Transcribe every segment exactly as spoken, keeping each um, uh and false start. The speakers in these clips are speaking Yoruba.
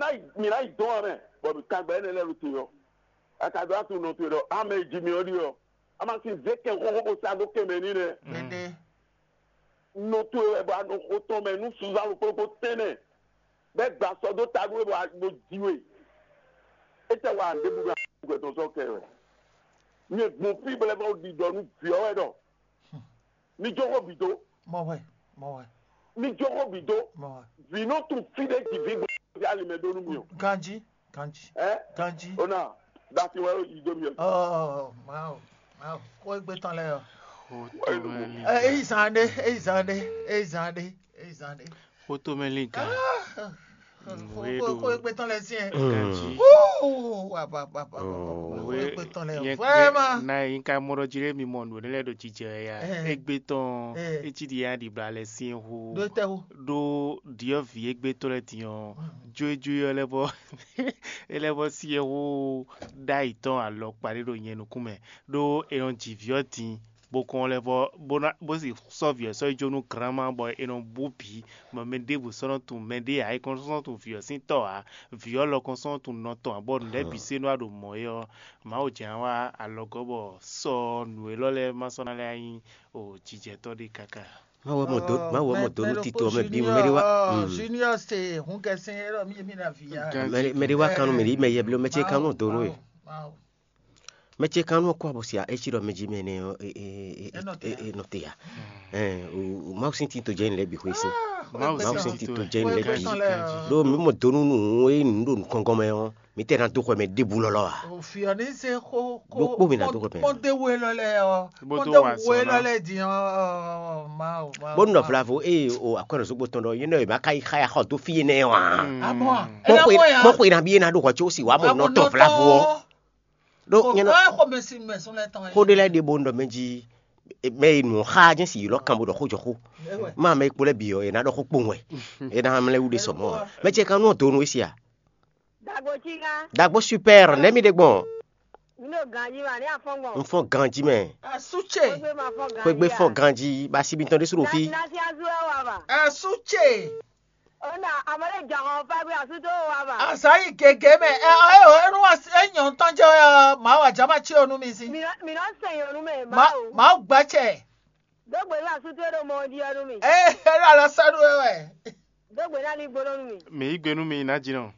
mina idon me bo bi kagbe ne le ruti yo akado atu no to do ame jimi odi yo ama si zeke ko ko sa do keme ni ne Bende. no to e ba no ko to me nu suza lo ko tene be gba so do ta do bo diwe e te wa de bu ga to so ke ni mo fi bele ba di do nu fi o e do ni jogo bido Mo we, mo we. ni jogo bido Mo we. vi no tu fi de divi ya ali me do nu mi o Ganji, Ganji. eh Ganji. ona that is where you do me Oh, wow. Wow. Ko gbe tan le o. Otomeli. Eh, e Sunday, e Sunday, e Sunday, e Sunday. Otomeli ka. Ko ko gbe tan le si en. Ganji. Woo! Wa ba ba ba. Ko gbe tan le. Yen- Vraiment. na inka moro jire mi mo no le do jije ya Eh. egbeton Eh. etidi ya di brale sin ho Do te wo. do dio vi egbeton le tiyan jojo yo lebo elebo si ho da itan alo pare ro yen nu kume do eran jivio tin bokon lebo bona bo si sovie so jonu grama boy eran bupi mo me debu so tu me de ai kon so tu fio sin to a vio lo kon so tu no to abo nde bi se no ado mo yo ma o jan wa alogobo so nu elole masonale ayin o jije to de kaka ma wo mo do ma wo mo do Me- nu me tito lo me bi Junior, me wa oh, mm. Junior c'est hun ke sin ero mi mi na via. Gan- me me wa kanu me ri me ye blo me che kanu do ro e Wow. me che kanu ko abosia e chiro me ji me ne e e E no te e e no te ya eh o ma sin tito je nle bi ko sin ma o ma o sin sin tito tito je nle bi Ganji, ganji. do mi mo do nu nu e nu nu kongo me o mi te ran to ko me de bu lo lo a O fi ani se ko Bo- bo mi na to ko pe. Pon de we lo le o. Bo Pon to de wa we so lo na. le di o ma o ma. bo no flavo e o akwere so gboton do yin no e ma kai kai ha to fi ne wa Ah bon. mo Ela ko mo ya. mo ko ina bi na do ko cho si wa mo no to flavo o do yin no Ah ko me si me son le temps. ko de la de bondo meji me nu ha jin si lo kan bo do ko jo ko ma me ko le bi o e na do ko pon we e na me le u de so mo me che kan no to nu isi a Dago chiga, dagbo super ne mi de gbon no ganji ma ni afongo. nfo ganji me Ah suche. Ogbe ma fo ganji. ko gbe fo ganji ba si bi ton de suro fi Na si azu wa ba. Ah suche. Ona amale jango fa bi asu to wa ba. Ah sai gege me. Eh eh o enu wa enyan tan je ma wa jama chi onu mi si. Mi no mi no sen yo nu me Ma ma o. ma gba che. Dogbe la asu to do mo di onu mi. Eh era la sadu we. Dogbe na ni gboro nu mi. me igbenu mi na jina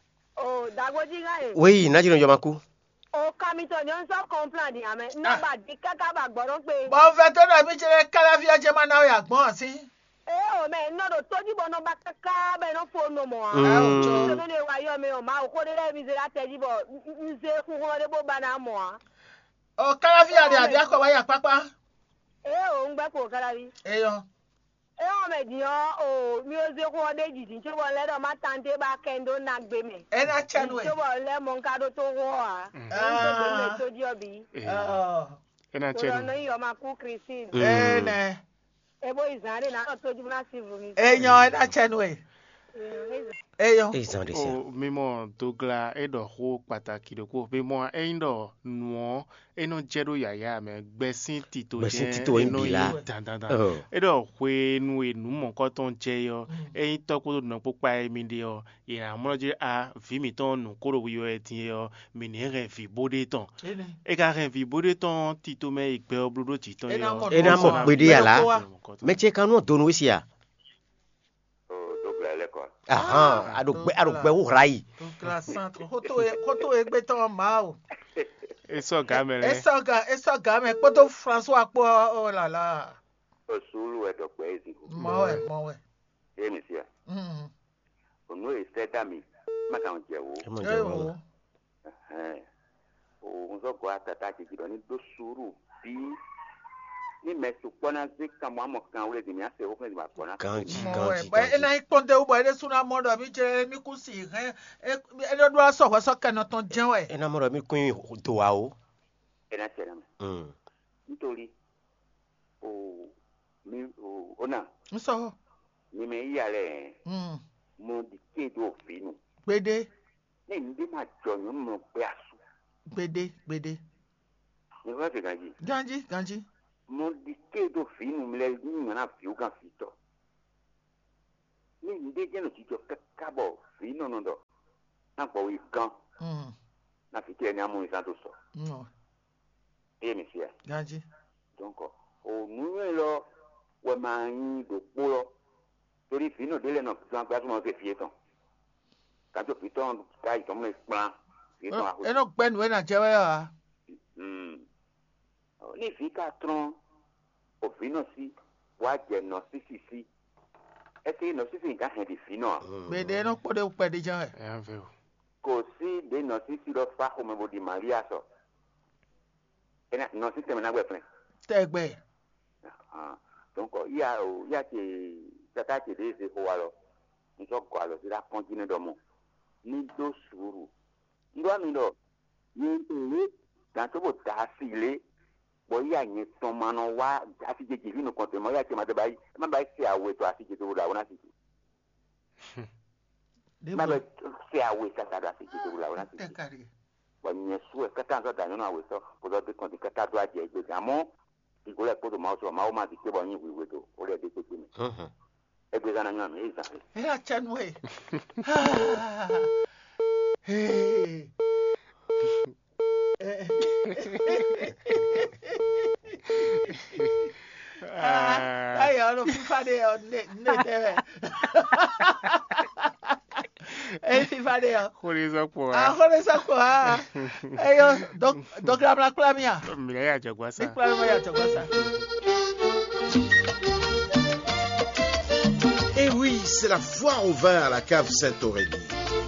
O dago chiga e. we na jiro yo maku O kamito ni on so complain di ame. Na ba di kaka ba gboro pe. Bo fe to na mi jere kala fi aje ma na o ya gbon si. Eh o me no do toji bo no ba kaka be no fo no mo. Mm. Ah ojo. So me wa yo me o ma o ko de le mi ze la teji bo. Nze ku ho de bo ba na mo a. O kala fi ade abi akọ wa ya papa. Eh o ngbe ko kala bi. Eyo. E o me di o mi o ze ko de jiji che bo le do ma tante ba kendo na gbe me. E na chanu Che e. bo le mo nka do to ho a. Ah. Ah. To di obi. Oh. ena Ko no chenu yo ma ku Christine. Eh ne. E bo izare na to di na sivu mi. Eyan e na chanu e. Eyan. e zan de sia o mimo dogla edo ho pataki do ko mimo eindo nuo eno jedo yaya me gbesin tito Gbesin je tito en eno bila. yi dan dan dan oh edo hwe nu enu mo ko ton je yo eyin to ko no popa emi de yo ira mo je a vi mi ton nu ko ro wi yo etin yo mi ni re fi bode ton Ene. e ka re fi bode ton tito me igbe oblodo ti ton Ena yo mo e na mo pe de ala Melo me che kan no to nu isi a o dogbe le ko aha ado gbe ado gbe wo rai to class centre. Koto e koto e gbe ton ma o. e so ga mere Esa ga esa ga me poto François po oh la la. o sulu e dogbe ezi Mo we mo we. e mi sia Mm. o no e se da mi ma kan je wo e mo Eh je wo o. eh o nzo go atata ki ki do ni do suru bi ni me su pona zi kan mo mo kan we di mi ase o kan di ma pona ganji Mo we. ganji Ba e na ganji iponde u ba de suna mo do mi jere mi ku si he. E do do aso wa so kan ton jen we. e na mo ro mi kun do wa o e na se na me mm nítorí o mi o ona Nso. ni me iya re Mm. mo di kedo òfin nu Gbede, ní ní máa jọyún mọ pé àṣù gbede, gbede. ní wọ́n fi gàjì Ganji, ganji. mo di kéèdò fínú mi lẹ ní ìmọ̀ràn fi ó kàn fi tọ̀ ní ìdí jẹ́nu jíjọ kábọ̀ fínú nù dọ̀ na po wi kan Mm. na fi ti eni amu isan to so No. e mi si e Gaji. donc o nu e lo we ma yin do po lo torí fi no dele no fi an gba mo se fi etan ka jo fi ton ka ito mo plan fi ton a Eno gbenu we na jewe ya. mm o ni fi ka tron o fi no si wa je no si si si e ti no si si nkan he di fi no Be de no pode upe de jewe. ẹ á fẹ́ o. kò sí de no si si lo fa como mo di Maria so ena no si se me na gbe fun Tegbe. ah donc ya o ya ti tata ti de se ko wa lo nso ko alo ti da pon jine do mo ni do suru ndo mi do ni ile dan to bo ta si ile bo ya yin ton ma no wa ati jeje ni ko te mo ya ti ma de bayi ma bayi se awe to ati jeje do la wona si De ma bo. ba se awe sa sa da si jeje do la wona si Te kari. bo ni su e kata so da no awe so bo do de kon ti kata do aje gbe amo igole ko do ma so ma o ma ti ke bo yin wiwe to o le de pe ni Mhm. egbe ga na nyan mi isa Era chanwe. Hey. Ah, ay, ano FIFA de yo, ne ne debe. Eh, FIFA de yo. kó lè sọ pọ̀ Ah, wá. kone sa ko ha. Eh yo, dok dok la bla klamia. mìíràn yà jọ̀gbọ́n Ni sá. klamia ya chokosa. Et oui, c'est la foire au vin à la cave Sainte-Aurélie.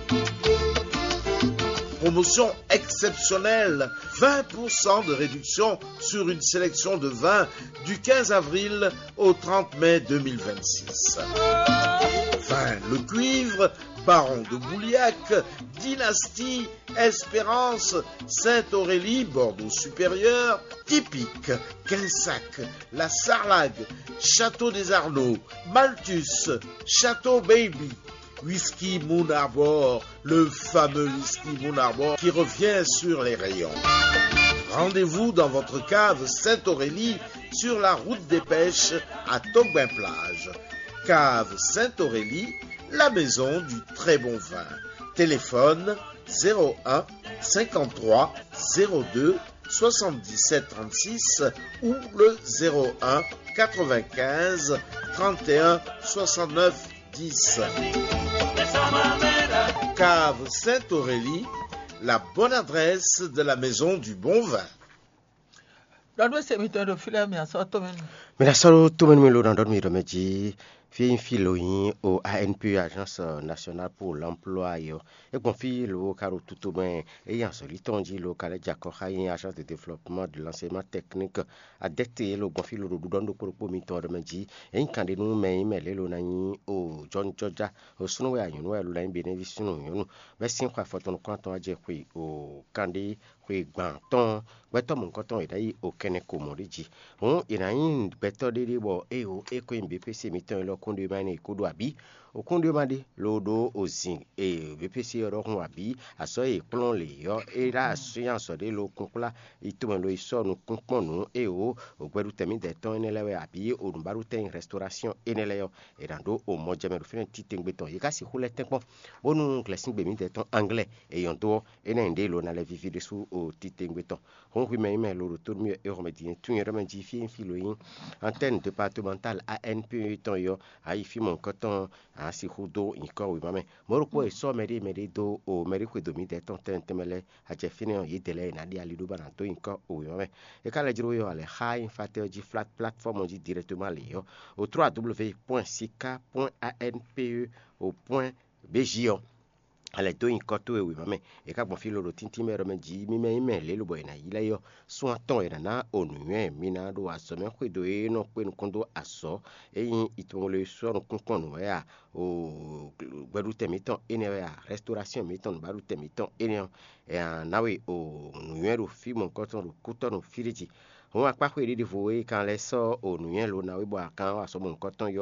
Promotion exceptionnelle, vingt pour cent de réduction sur une sélection de vins du quinze avril au trente mai deux mille vingt-six. Vin Le Cuivre, Baron de Bouliac, Dynastie, Espérance, Sainte-Aurélie, Bordeaux supérieur, Typique, Quinsac, La Sarlague, Château des Arnaud, Malthus, Château Baby, Whisky Moon Arbor, le fameux Whisky Moon Arbor qui revient sur les rayons. Rendez-vous dans votre cave Sainte-Aurélie sur la route des pêches à Togbin-Plage. Cave Sainte-Aurélie, la maison du très bon vin. Téléphone zéro un cinquante-trois zéro deux soixante-dix-sept trente-six ou le zéro un quatre-vingt-quinze trente et un soixante-neuf dix. Cave Sainte-Aurélie, la bonne adresse de la maison du bon vin. Donne se mi to do file mi aso to men. Mina salo tumen mi lo dan don mi do meji fi fi lo yin o A N P Agence nationale pour l'emploi yo e bon fi lo karo tuto ben e yan so li tonji lo kale jako hayin agence de développement de l'enseignement technique adete lo bon fi lo do don do ko mi to do meji e kan de nu me me le lo na yin o John Georgia o sunu we ayun we lo la bi ne vi sunu yo nu be sin kwa foton ko ton aje kwe o kande kwe gban ton weto mon ko ton idai o kene ko moriji on irayin beto de bo e o e ko B P C mi ton lo kundu mane ko do abi o kundu made lo do ozin e B P C ro hun abi aso e plon le yo e ra science de lo kunkula itumo lo iso nu kunponu e o o gberu temi de ton ne lewe abi o dumbaru ten restauration enele yo e rando o mojemeru fin titengbe ton yi kasi hule tempo onu klesin gbe mi de ton anglais e yon do ene nde lo na le vivi de su o titengbe ton on wi me me lo retour mi e remedien tun remedi fi fi lo yin antenne départementale A N P ton yo ai fi mon coton a si hudo in ko wi mame moroko e so meri meri do o meri ko do mi de ton ten temele a je fini on yi dele na di ali do bana to in ko o wi mame e kala jiro yo ale high fatel ji flat platform on dit directement le yo au w w w point sika point a n p e au point b j o ale do in koto e wi mame e ka bon filo ro tinti me rome ji mi me me le lo boy na ile yo so aton e na onu e mi na do aso me ko do e no pe nkondo aso e yin iton le so no kunkon no ya o gberu temiton ene ya restauration miton baru temiton ene e nawe o nuero fi mon koton ro kuton firiji on a pas de voyer quand les so o nuyen lo na we bo kan aso mon koton yo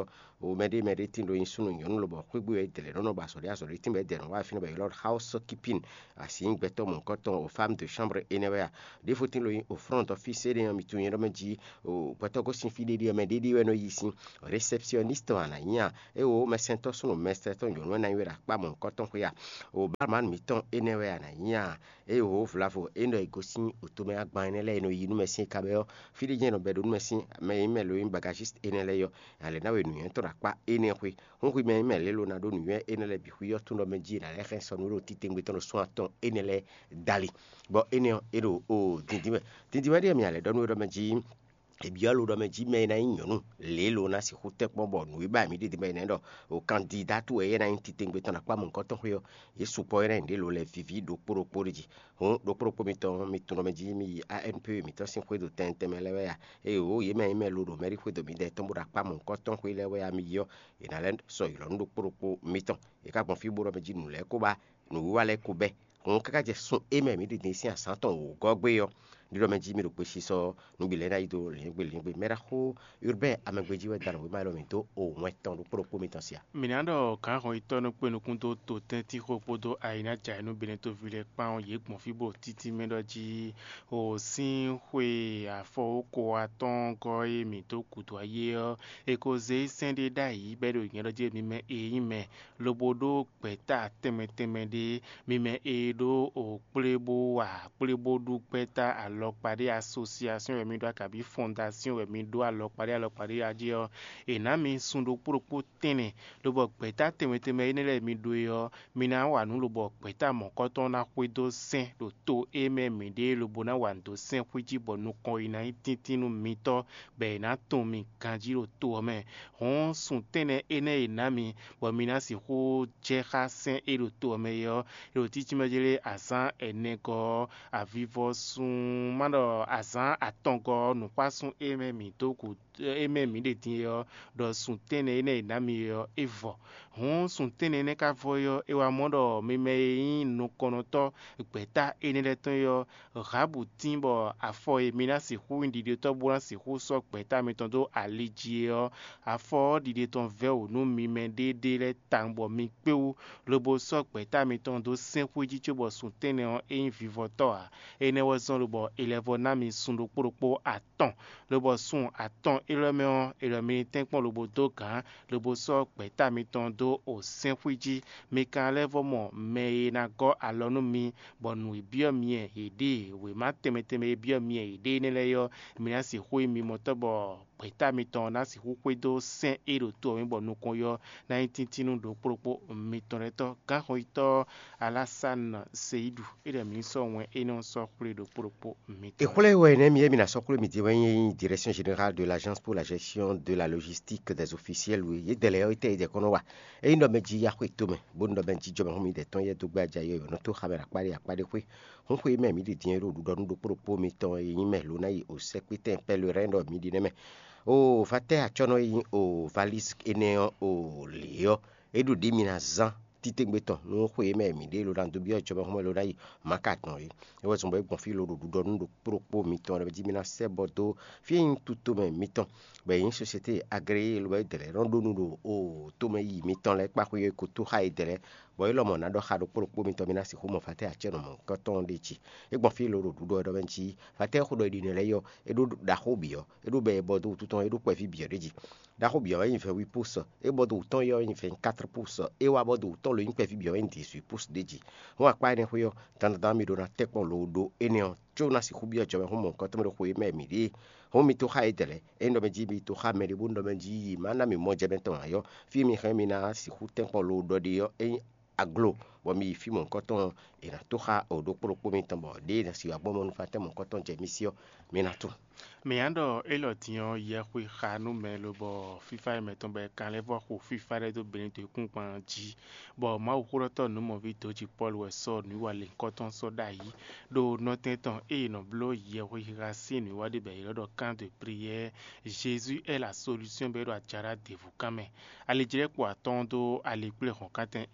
o mede mede tin do insunu nyonu lo bo kwegbu e dele no ba so ya so tin be de no wa fin be lord housekeeping asin gbeto mon koton aux femmes de chambre enewea de fotin lo au front office de mi tu yero meji o pato go sin fide de me de de no yisin réceptionniste wana nya e o me sento so no mestre ton yo no na wera pa mon koton ko ya o barman mi ton enewea na nya e o flavo eno egosin otome agban ele no yinu mesin kabeo fide je no be do mesin me me lo bagagiste enele yo ale na we nu yen to rakpa ene kwi hon kwi me me le lo na do nu yen enele bi kwi yo to no meji na le renso no tite ngbe to no so aton enele dali bo ene ero o dindiwe dindiwe de mi ale do no do meji e bia lo do meji me na nyonu le lo na si hote pon bo nu ba mi de me na do o candidat to e na tite ngbe to na pa mon koton yo e supo ere ndi lo le vivi do poro poriji hon do poro mi to mi to no meji mi A N P mi to sin kwe do tente me le ya e o ye me me lo do meri kwe do mi de to mo ra pa mon koton kwe le ya mi yo e na le so ilo ndo poro mi to e ka pon fi bo ro meji nu le ko ba nu wa le ko be hon kaka je so e me mi de ni si asanton o gogbe yo ndiro meji mi ro pe si so nu bi le na ido le gbe le gbe mera ko urbain amegbeji we daro we ma lo mi to o won ton do poro mi to sia minando kan ho ito no pe no kun to to tenti ko podo aina ja no bene to vile pa on ye gbon fibo titi mendo ji o sin hwe afo ko aton ko e mi to kuto aye o e ko ze sende dai be do yen do je mi me e yin me lobodo peta teme teme de mi me e do o plebo wa plebo du peta alo pare association e mi do akabi fondation e mi do alo pare alo pare aje o e na mi sundo poropo tene lobo peta teme teme ene le mi do yo mi na wa nu lobo peta mo koton na kwedo sen do to eme mi de lobo na wa ndo sen kwiji bo nu kon ina tintinu mi to be na to mi kanji ro to me hon sun tene ene ina mi bo mi na si ho je ha sen e ro to me yo ro titi me jele asan ene ko avivo sun mando asan atongo nu kwasun eme mi to ku eme mi de tin yo do sun tene ene ina mi yo evo hon sun tene ne ka voyo e wa modo mi me yin no konoto peta ene le ton yo rabu timbo afo e mi na si hu indi de to bo na si hu so peta mi ton do aliji yo afo di de ton ve o no mi me de de le tambo mi pe o lobo so peta mi ton do sen hu ji chobo sun tene on e vivo to a ene wo son lobo elevo na mi sun do poropo aton lobo sun aton ele me on ele mi tenpon lobo do kan lobo so peta mi ton do o sen fuji mi kan levo mo me na go alonu mi bonu ibio mi e ede we ma teme teme ibio mi e ede ne le yo mi na si hui mi motobo peta mi ton na si hu kwedo sen ero to mi bonu kon yo na intintinu do poropo mi ton reto kan ho ito Alassane Seydou ere mi so won eno so kure do poropo mi e kole we ne mi mi na so kure mi di wen direction générale de l'agence pour la gestion de la logistique des officiels oui ye dele yo ite de kono wa e ndo meji ya kwe to me bo ndo benji jo me mi de ton ye do gba ja yo no to khamera pare apare kwe hon kwe me mi di tin ro do do poropo mi ton yin me lo na yi o sekpite pe le rendo mi di ne me o fate a chono yin o valise ene o leo e do di mi na zan tite gbeton no kwe me mi de lo dan do bi o jo me lo dai makat no yi e wo so bo gbon fi lo do do do poropo mi ton re di mi na se bodo fi tuto me mi ton be une société agréée lo ba de rondo nudo o to me yi mi ton le pa ko ye ko to ha idere bo ilo mo na do ha do poropo mi ton mi na si ko mo fate a cheno mo ko ton de chi e gbon fi lo do do do ben chi fate ko do di ne le yo e do da ho bi yo e do be bodo tuton e do kwa fi bi reji da ho bi yo yin fait huit pouces e bodo ton yo yin fait quatre pouces e wa bodo ton le yin kwa fi bi yo yin dix-huit pouces deji ho akpa ne ho yo tan da mi do na te pon lo do ene o jo na si ko bi o jo mo ko to me do ko me mi di ho mi to ha idere e ndo me ji bi to ha me ri bu ndo me ji ma na mi mo je ben ton yo fi mi khan mi na si ku te pon lo do de yo e aglo bo mi fi mon koton e na to ha o do poropo mi ton bo de na si wa bo mo fa te mon koton je mission mi na to me ando elo tion ye kwe khanu me lo bo fifa me ton be kan levo ko fifa re do benin to kun pan ji bo ma okuro to no mo vi to ji Paul we so ni wa le koton so da yi do no tenton e no blo ye kwe racine wa de be do camp de prière Jésus est la solution be do ajara de vous quand même ale jere ko atondo ale ple kon katen e pa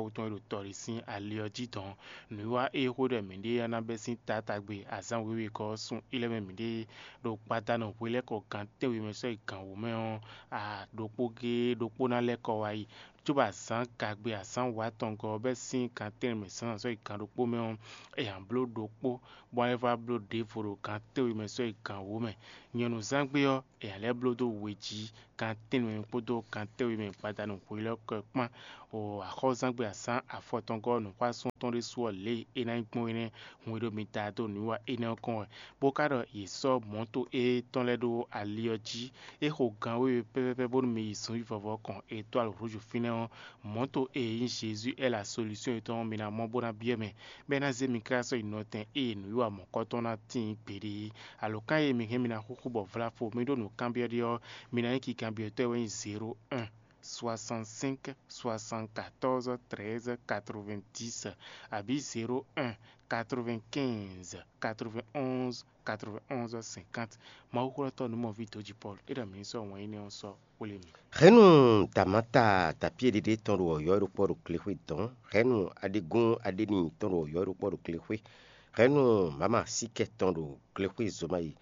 wuton do tori sin alio jiton nuwa e ho de minde ana besin tata gbe azan wewe ko sun ile me minde do pata no pele ko kan te wi me so ikan wo me on a do poge do pona le ko wa yi tuba san kagbe asan wa tongo be sin kan te me san so ikan do po me on e an blo do po bo eva blo de foro kan te wi me so ikan wo me nyonu zangbe yo e ale blo do weji kan te me podo kan te wi me pata no pele ko pon o akhozangbe asan afotongo no kwa sun ton de so le e na gbon ene hundo mi ta to niwa ene kon bo karo yi so monto e ton le do alioji e ho gan we pepe bo mi sun yi fovo kon étoile rouge finéon monto e in Jésus est la solution et ton mina mon bona bien mais bena ze mi kraso inoten e niwa mon koton na tin peri alokan e mi hemina kukubo vla fo mi do no cambio dio mina ki cambio te we zéro un soixante-cinq soixante-quatorze treize quatre-vingt-dix abi zéro un quatre-vingt-quinze quatre-vingt-onze quatre-vingt-onze cinquante maukuloto numo vito di Paul ida minso wani on so ulimi renu tamata tapie de ton ro yoro por klehwe ton renu adigun adeni ton ro yoro por klehwe renu mama sike ton ro klehwe zomai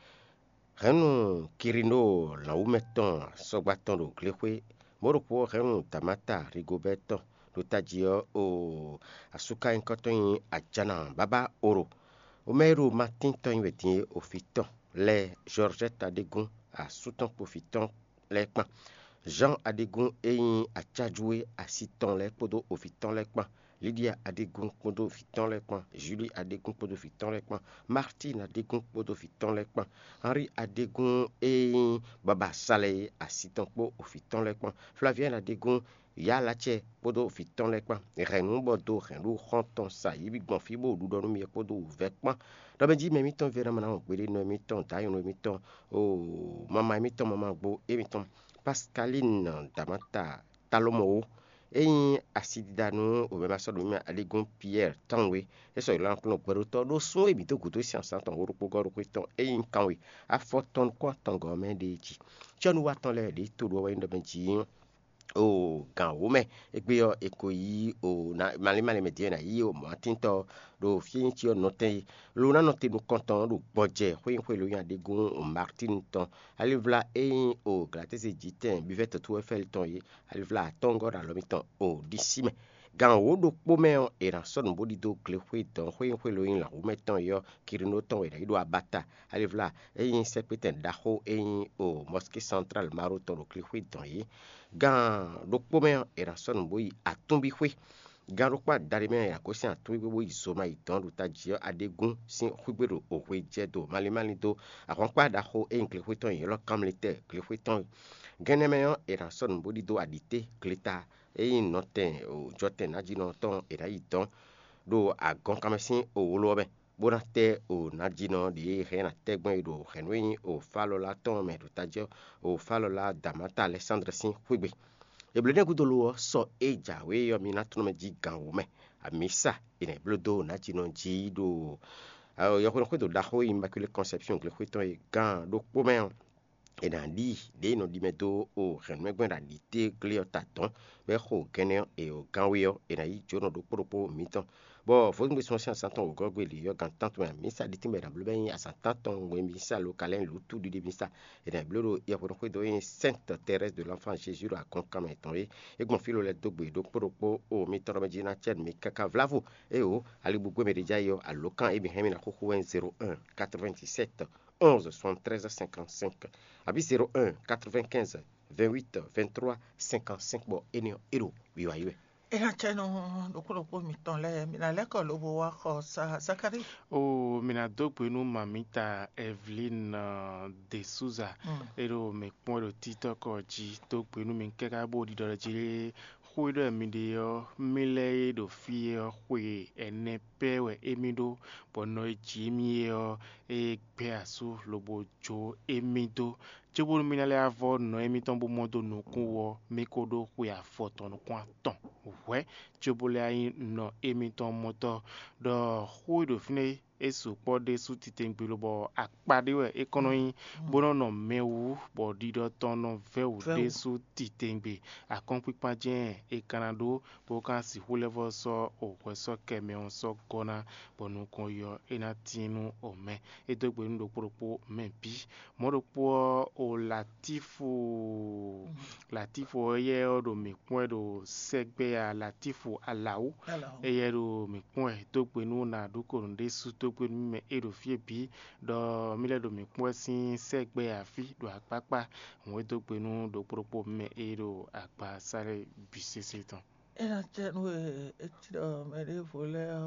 renu kirino la umeton sogba ton ro klehwe moropo renu tamata rigoberto lotajio o asuka enkoton ajana baba oro omero matin ton wetin ofiton le Georgette Adegun asuton profiton le pan Jean Adegun eyin achadjoué asiton le podo ofiton le pan Lydia Adegun podo fiton le pan Julie Adegun podo fiton le pan Martine Adegun podo fiton le pan Henri Adegun eyin baba Saleh asiton po ofiton le pan Flavienne Adegun ya lache podo fiton le pan Renou bodo renou ronton sa yibi gbon fibo du mi podo vek pan do be di memi ton vera mana on pere no mi ton tayo no mi ton o mama mi ton mama gbo e mi ton Pascaline Damata Talomo eyin asididanu o bema so do mi Adegun Pierre Tanwe e so lan plan pere to do so e bi to kuto siansan ton oro pogo ro ton eyin kanwe afoton kwa tango men de ji chonu wa ton le de to do wa ndo ben ji o gan wome egbe yo ekoyi o na mali mali medie na yi o matinto do fin ti o note lo na note no content do budget hwe hwe lo yan Adegun o Martin ton alivla e o gratese jitin buvette to fel ton yi alivla tongo da lo miton o disime gan wo do pome e ran son bodi do kle hwe ton hwe hwe lo yin la o meton yo kirino ton e do abata alivla e yin sepeten da ho e o mosquée centrale maroton do kle hwe ton yi gan do pome e ran son boyi atumbi hwe gan rokpa darime ya ko sin atumbi boyi so ma iton do tajio Adegun sin hwebero o hwe je do mali mali do akonpa da ho e kle hwe ton yi lo kamlete kle hwe ton genemeyon e ran son bodi do adite kleta e noten o joten aji no ton e rai ton do agon kamesin o wolobe bonate o najino di rena tegbon do renwi o falola ton me do tajio o falola Damata Alexandre sin hwegbe e blene gudolo so eja we yo minatu me ji ganwo me amisa ine blodo najino ji do a yo ko do da ho Immaculée Conception que hweton e gan do pomen et dans dit des no di meto o renwe gwen da dite clear taton be ho kene e o ganwio e na yi jono do propo miton bon faut que son santon o gogwe li yo gan tanto mi sa dite me da blben a santon we mi sa lokalen lu tout du début ça et da bloro ya ko do en Sainte Thérèse de l'Enfant Jésus a konkam eton e e gon filo le do gbe do propo o mi toro me jina chen mi kaka vlavo e o ali bugwe me deja yo a lokan e bi hemi na ko zéro un quatre-vingt-dix-sept onze soixante-treize cinquante-cinq abi zéro un quatre-vingt-quinze vingt-huit vingt-trois cinquante-cinq bo enio ero wiwa iwe ina cheno dokulo po miton le mina le ko lo bo wa ko sa Zakari o mina dogbe nu mamita Evelyn uh, de Souza mm. ero me pon lo tito ko ji dogbe nu min keka bo di dore ji hwe mi de yo mile do fi hwe ene pewe emido bono ji mi yo e pe asu lobo jo emido jebulu mina le avo no emiton bo modo no kun wo mekodo hwe afoton no kwa ton ouais tsobole ayi no emiton moto do hui do fine esu pode su titengbe bo akpade we ekonoyi bono no mewu bo dido tono vewu de su titengbe akon pipa je e kanado bo kan si hulevo so o kweso keme on so gona bonu kon yo enatinu ome edogbe ndo poropo mempi moropo o latifu latifu ye odo mi kwedo segbe a latifu alau eye do mi kwe dogbe nu na duko nde su dogbe nu me edo fie bi do mile do mi kwe sin segbe afi do akpakpa won dogbe nu do poropo me edo akpa sare bisese ton ena chen we e ti do me de vole